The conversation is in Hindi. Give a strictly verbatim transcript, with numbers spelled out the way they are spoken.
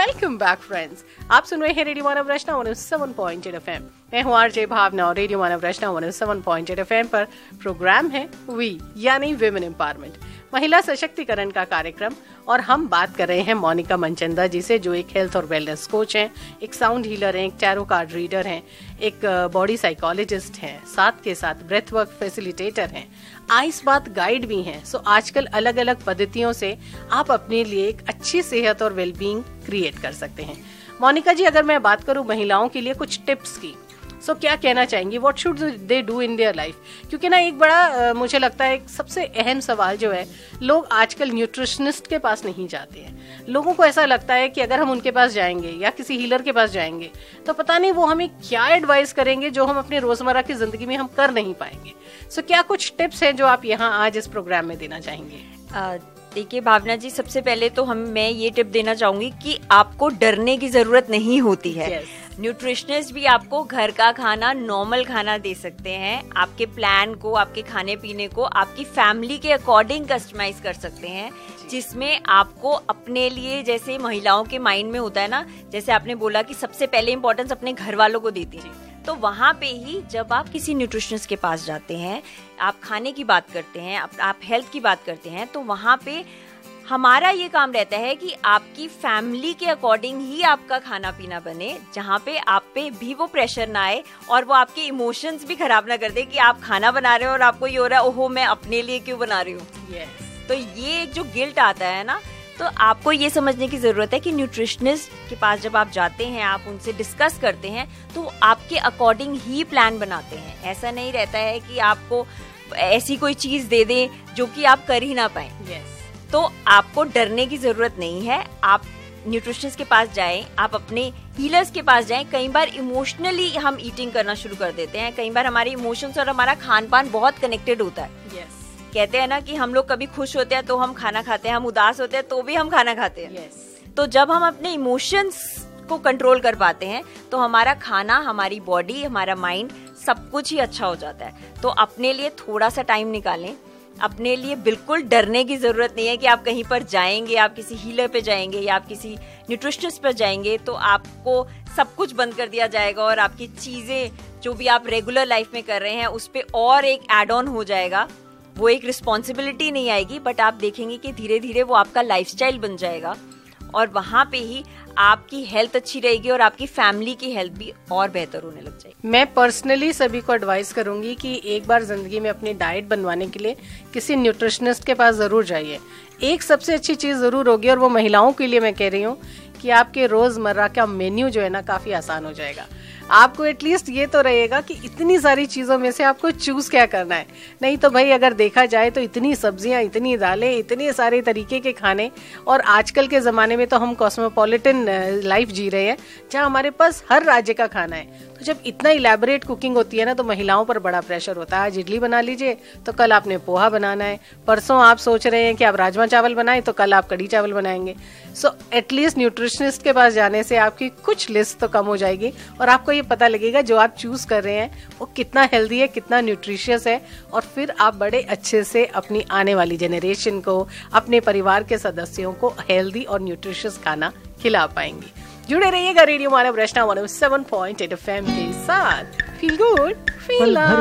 Welcome back friends. आप सुन रहे हैं रेडियो मानव रचना one O seven point eight FM. मैं हूँ आरजे भावना और रेडियो मानव रचना one O seven point eight FM पर प्रोग्राम है वी यानी विमेन एम्पावरमेंट, महिला सशक्तिकरण का कार्यक्रम। और हम बात कर रहे हैं मोनिका मनचंदा जी से, जो एक हेल्थ और वेलनेस कोच हैं, एक साउंड हीलर हैं, एक टैरो कार्ड रीडर हैं, एक बॉडी साइकोलॉजिस्ट हैं, साथ के साथ ब्रेथ वर्क फैसिलिटेटर हैं, आइस बात गाइड भी हैं। सो आजकल अलग अलग पद्धतियों से आप अपने लिए एक अच्छी सेहत और वेलबींग क्रिएट कर सकते हैं। मोनिका जी, अगर मैं बात करूं महिलाओं के लिए कुछ टिप्स की, सो so, क्या कहना चाहेंगी, what should they do in their life? क्योंकि ना एक बड़ा आ, मुझे लगता है एक सबसे अहम सवाल जो है, लोग आजकल न्यूट्रिशनिस्ट के पास नहीं जाते हैं। लोगों को ऐसा लगता है कि अगर हम उनके पास जाएंगे या किसी हीलर के पास जाएंगे तो पता नहीं वो हमें क्या एडवाइस करेंगे जो हम अपने रोजमर्रा की जिंदगी में हम कर नहीं पाएंगे। सो so, क्या कुछ टिप्स हैं जो आप यहाँ आज इस प्रोग्राम में देना चाहेंगे? देखिए भावना जी, सबसे पहले तो हम मैं ये टिप देना चाहूंगी कि आपको डरने की जरूरत नहीं होती है। yes. न्यूट्रिशनिस्ट भी आपको घर का खाना, नॉर्मल खाना दे सकते हैं। आपके प्लान को, आपके खाने पीने को आपकी फैमिली के अकॉर्डिंग कस्टमाइज कर सकते हैं, जिसमें आपको अपने लिए, जैसे महिलाओं के माइंड में होता है ना, जैसे आपने बोला कि सबसे पहले इम्पोर्टेंस अपने घर वालों को देती है, तो वहाँ पे ही जब आप किसी न्यूट्रिशनिस्ट के पास जाते हैं, आप खाने की बात करते हैं, आप, आप हेल्थ की बात करते हैं, तो वहाँ पे हमारा ये काम रहता है कि आपकी फैमिली के अकॉर्डिंग ही आपका खाना पीना बने, जहाँ पे आप पे भी वो प्रेशर ना आए और वो आपके इमोशंस भी खराब ना कर दे कि आप खाना बना रहे हो और आपको ये हो रहा है, ओहो मैं अपने लिए क्यों बना रही हूँ। yes. तो ये जो गिल्ट आता है ना, तो आपको ये समझने की जरूरत है कि न्यूट्रिशनिस्ट के पास जब आप जाते हैं, आप उनसे डिस्कस करते हैं, तो आपके अकॉर्डिंग ही प्लान बनाते हैं। ऐसा नहीं रहता है कि आपको ऐसी कोई चीज दे दें जो कि आप कर ही ना पाए। yes. तो आपको डरने की जरूरत नहीं है। आप न्यूट्रिशनिस्ट के पास जाएं, आप अपने हीलर्स के पास जाएं। कई बार इमोशनली हम ईटिंग करना शुरू कर देते हैं। कई बार हमारे इमोशंस और हमारा खान पान बहुत कनेक्टेड होता है। yes. कहते हैं ना कि हम लोग कभी खुश होते हैं तो हम खाना खाते हैं, हम उदास होते हैं तो भी हम खाना खाते हैं। yes. तो जब हम अपने इमोशंस को कंट्रोल कर पाते हैं तो हमारा खाना, हमारी बॉडी, हमारा माइंड, सब कुछ ही अच्छा हो जाता है। तो अपने लिए थोड़ा सा टाइम निकालें। अपने लिए बिल्कुल डरने की जरूरत नहीं है कि आप कहीं पर जाएंगे, आप किसी हीलर पे जाएंगे या आप किसी न्यूट्रिशनिस्ट पर जाएंगे तो आपको सब कुछ बंद कर दिया जाएगा और आपकी चीजें जो भी आप रेगुलर लाइफ में कर रहे हैं उस पे और एक एड ऑन हो जाएगा। वो एक रिस्पॉन्सिबिलिटी नहीं आएगी, बट आप देखेंगे कि धीरे धीरे वो आपका लाइफस्टाइल बन जाएगा और वहाँ पे ही आपकी हेल्थ अच्छी रहेगी और आपकी फैमिली की हेल्थ भी और बेहतर होने लग जाएगी। मैं पर्सनली सभी को एडवाइस करूंगी कि एक बार जिंदगी में अपनी डाइट बनवाने के लिए किसी न्यूट्रिशनिस्ट के पास जरूर जाइए। एक सबसे अच्छी चीज जरूर होगी, और वो महिलाओं के लिए मैं कह रही हूँ, कि आपके रोजमर्रा का मेन्यू जो है ना काफी आसान हो जाएगा। आपको एटलीस्ट ये तो रहेगा कि इतनी सारी चीजों में से आपको चूज क्या करना है। नहीं तो भाई अगर देखा जाए तो इतनी सब्जियां, इतनी दालें, इतने सारे तरीके के खाने, और आजकल के जमाने में तो हम कॉस्मोपॉलिटन लाइफ जी रहे हैं जहाँ हमारे पास हर राज्य का खाना है। तो जब इतना इलेबोरेट कुकिंग होती है ना, तो महिलाओं पर बड़ा प्रेशर होता है। आज इडली बना लीजिए तो कल आपने पोहा बनाना है, परसों आप सोच रहे हैं कि आप राजमा चावल बनाएं तो कल आप कढ़ी चावल बनाएंगे। सो एटलीस्ट न्यूट्रिशनिस्ट के पास जाने से आपकी कुछ लिस्ट तो कम हो जाएगी और आपको ये पता लगेगा जो आप चूज कर रहे हैं वो कितना हेल्दी है, कितना न्यूट्रिशियस है, और फिर आप बड़े अच्छे से अपनी आने वाली जनरेशन को, अपने परिवार के सदस्यों को हेल्दी और न्यूट्रिशियस खाना खिला पाएंगी। जुड़े रहिएगा रेडियो मानव रचना one O seven point eight FM के साथ। Feel good, feel love.